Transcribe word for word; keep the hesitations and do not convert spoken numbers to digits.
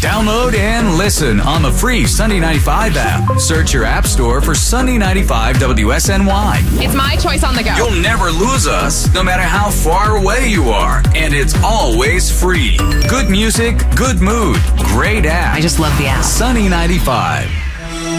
Download and listen on the free Sunday ninety-five app. Search your app store for Sunday ninety-five W S N Y. It's my choice on the go. You'll never lose us, no matter how far away you are. And it's always free. Good music, good mood, great app. I just love the app. Sunday ninety-five.